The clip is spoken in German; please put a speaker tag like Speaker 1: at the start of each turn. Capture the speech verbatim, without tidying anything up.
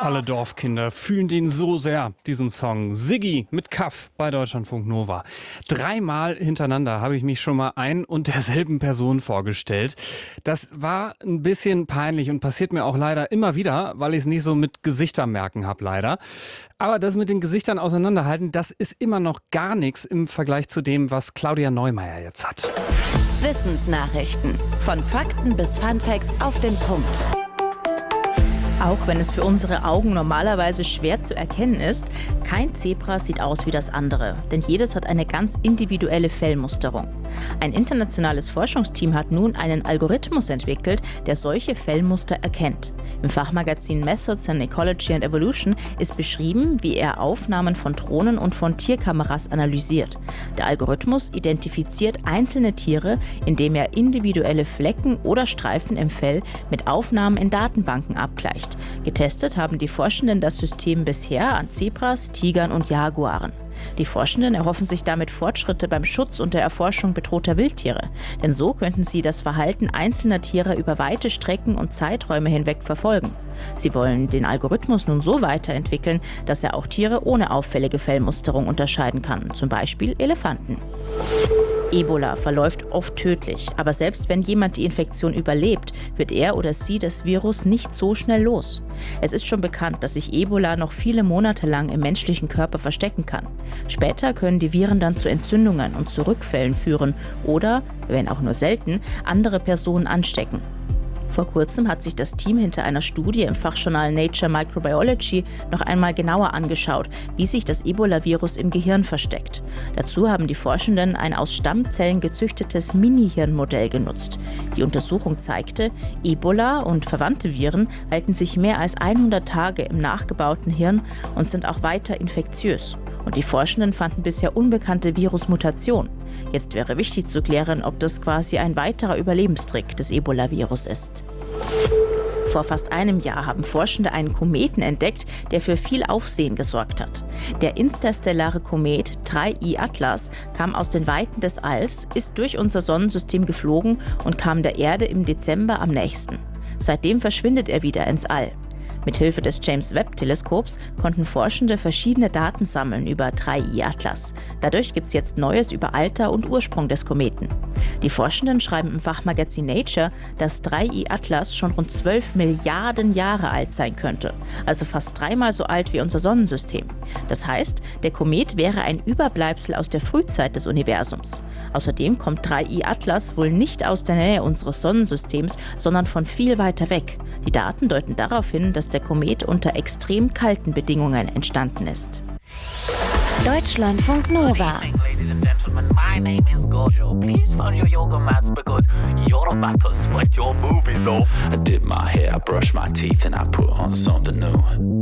Speaker 1: Alle Dorfkinder fühlen den so sehr, diesen Song. Siggi mit Kaff bei Deutschlandfunk Nova. Dreimal hintereinander habe ich mich schon mal ein und derselben Person vorgestellt. Das war ein bisschen peinlich und passiert mir auch leider immer wieder, weil ich es nicht so mit Gesichtern merken habe, leider. Aber das mit den Gesichtern auseinanderhalten, das ist immer noch gar nichts im Vergleich zu dem, was Claudia Neumeier jetzt hat.
Speaker 2: Wissensnachrichten. Von Fakten bis Funfacts auf den Punkt.
Speaker 3: Auch wenn es für unsere Augen normalerweise schwer zu erkennen ist, kein Zebra sieht aus wie das andere, denn jedes hat eine ganz individuelle Fellmusterung. Ein internationales Forschungsteam hat nun einen Algorithmus entwickelt, der solche Fellmuster erkennt. Im Fachmagazin Methods in Ecology and Evolution ist beschrieben, wie er Aufnahmen von Drohnen und von Tierkameras analysiert. Der Algorithmus identifiziert einzelne Tiere, indem er individuelle Flecken oder Streifen im Fell mit Aufnahmen in Datenbanken abgleicht. Getestet haben die Forschenden das System bisher an Zebras, Tigern und Jaguaren. Die Forschenden erhoffen sich damit Fortschritte beim Schutz und der Erforschung bedrohter Wildtiere. Denn so könnten sie das Verhalten einzelner Tiere über weite Strecken und Zeiträume hinweg verfolgen. Sie wollen den Algorithmus nun so weiterentwickeln, dass er auch Tiere ohne auffällige Fellmusterung unterscheiden kann, zum Beispiel Elefanten. Ebola verläuft oft tödlich, aber selbst wenn jemand die Infektion überlebt, wird er oder sie das Virus nicht so schnell los. Es ist schon bekannt, dass sich Ebola noch viele Monate lang im menschlichen Körper verstecken kann. Später können die Viren dann zu Entzündungen und zu Rückfällen führen oder, wenn auch nur selten, andere Personen anstecken. Vor kurzem hat sich das Team hinter einer Studie im Fachjournal Nature Microbiology noch einmal genauer angeschaut, wie sich das Ebola-Virus im Gehirn versteckt. Dazu haben die Forschenden ein aus Stammzellen gezüchtetes Mini-Hirnmodell genutzt. Die Untersuchung zeigte, Ebola und verwandte Viren halten sich mehr als hundert Tage im nachgebauten Hirn und sind auch weiter infektiös. Und die Forschenden fanden bisher unbekannte Virusmutationen. Jetzt wäre wichtig zu klären, ob das quasi ein weiterer Überlebenstrick des Ebola-Virus ist. Vor fast einem Jahr haben Forschende einen Kometen entdeckt, der für viel Aufsehen gesorgt hat. Der interstellare Komet drei I Atlas kam aus den Weiten des Alls, ist durch unser Sonnensystem geflogen und kam der Erde im Dezember am nächsten. Seitdem verschwindet er wieder ins All. Mithilfe des James-Webb-Teleskops konnten Forschende verschiedene Daten sammeln über drei I Atlas. Dadurch gibt es jetzt Neues über Alter und Ursprung des Kometen. Die Forschenden schreiben im Fachmagazin Nature, dass drei I Atlas schon rund zwölf Milliarden Jahre alt sein könnte, also fast dreimal so alt wie unser Sonnensystem. Das heißt, der Komet wäre ein Überbleibsel aus der Frühzeit des Universums. Außerdem kommt drei I Atlas wohl nicht aus der Nähe unseres Sonnensystems, sondern von viel weiter weg. Die Daten deuten darauf hin, dass der Komet unter extrem kalten Bedingungen entstanden ist.
Speaker 2: Deutschlandfunk Nova.
Speaker 4: I did my hair, I brushed my teeth, and I put on something new.